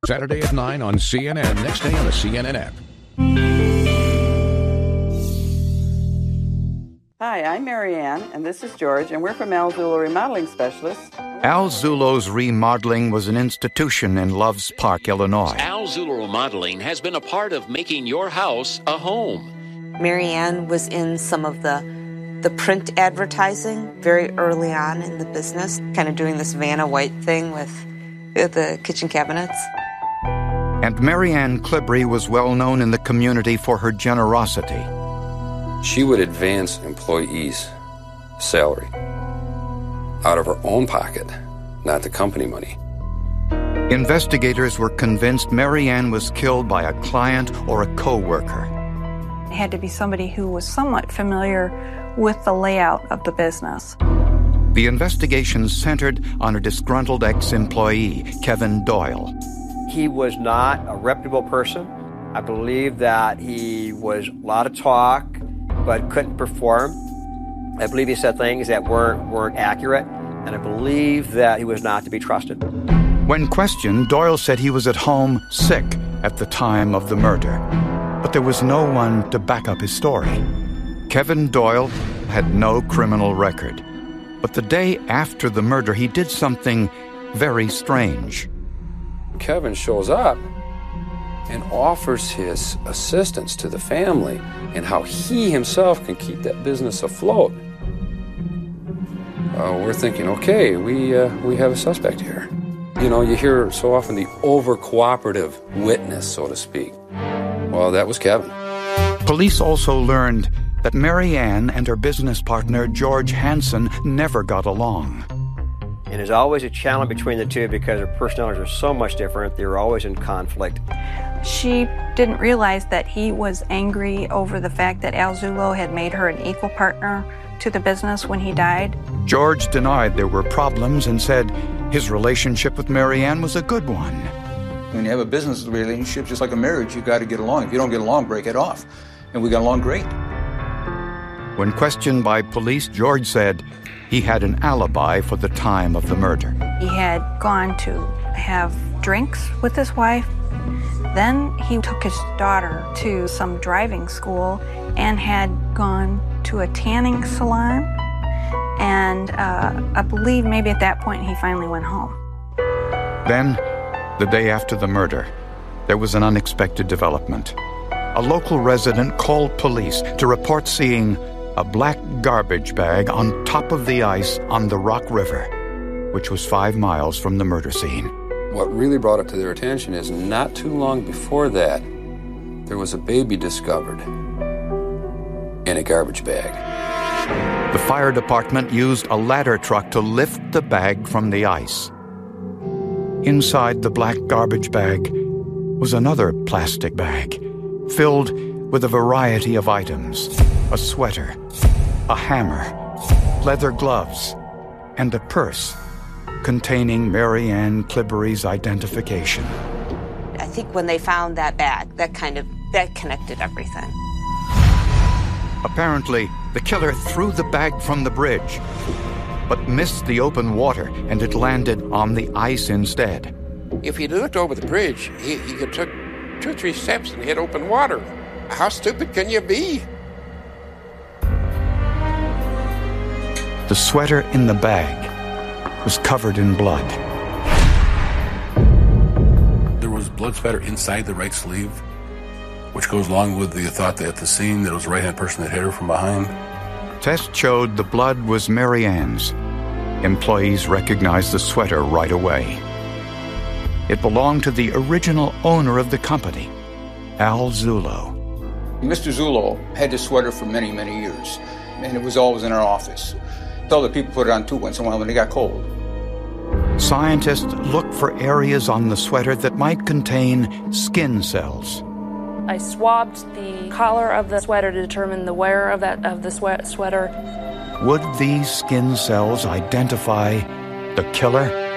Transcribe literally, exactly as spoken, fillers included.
Saturday at nine on C N N. Next day on the C N N app. Hi, I'm Mary Ann, and this is George, and we're from Al Zullo Remodeling Specialists. Al Zullo's Remodeling was an institution in Loves Park, Illinois. Al Zullo Remodeling has been a part of making your house a home. Mary Ann was in some of the the print advertising very early on in the business, kind of doing this Vanna White thing with, with the kitchen cabinets. And Mary Ann Klibbery was well known in the community for her generosity. She would advance employees' salary out of her own pocket, not the company money. Investigators were convinced Mary Ann was killed by a client or a co-worker. It had to be somebody who was somewhat familiar with the layout of the business. The investigation centered on a disgruntled ex-employee, Kevin Doyle. He was not a reputable person. I believe that he was a lot of talk, but couldn't perform. I believe he said things that weren't, weren't accurate, and I believe that he was not to be trusted. When questioned, Doyle said he was at home sick at the time of the murder, but there was no one to back up his story. Kevin Doyle had no criminal record, but the day after the murder, he did something very strange. Kevin shows up and offers his assistance to the family and how he himself can keep that business afloat. Uh, we're thinking, okay, we uh, we have a suspect here. You know, you hear so often the over-cooperative witness, so to speak. Well, that was Kevin. Police also learned that Mary Ann and her business partner, George Hansen, never got along. And there's always a challenge between the two because their personalities are so much different. They were always in conflict. She didn't realize that he was angry over the fact that Al Zullo had made her an equal partner to the business when he died. George denied there were problems and said his relationship with Mary Ann was a good one. When you have a business relationship, just like a marriage, you got to get along. If you don't get along, break it off. And we got along great. When questioned by police, George said he had an alibi for the time of the murder. He had gone to have drinks with his wife. Then he took his daughter to some driving school and had gone to a tanning salon. And uh, I believe maybe at that point he finally went home. Then, the day after the murder, there was an unexpected development. A local resident called police to report seeing a black garbage bag on top of the ice on the Rock River, which was five miles from the murder scene. What really brought it to their attention is not too long before that, there was a baby discovered in a garbage bag. The fire department used a ladder truck to lift the bag from the ice. Inside the black garbage bag was another plastic bag filled with a variety of items: a sweater, a hammer, leather gloves, and a purse containing Mary Ann Klibbery's identification. I think when they found that bag, that kind of, that connected everything. Apparently, the killer threw the bag from the bridge, but missed the open water and it landed on the ice instead. If he'd looked over the bridge, he, he could took two or three steps and hit open water. How stupid can you be? The sweater in the bag was covered in blood. There was blood spatter inside the right sleeve, which goes along with the thought that at the scene that it was the right-hand person that hit her from behind. Tests showed the blood was Mary Ann's. Employees recognized the sweater right away. It belonged to the original owner of the company, Al Zullo. Mister Zullo had this sweater for many, many years, and it was always in our office. Other people put it on too once in a while when it got cold. Scientists looked for areas on the sweater that might contain skin cells. I swabbed the collar of the sweater to determine the wearer of that of the sweat sweater. Would these skin cells identify the killer?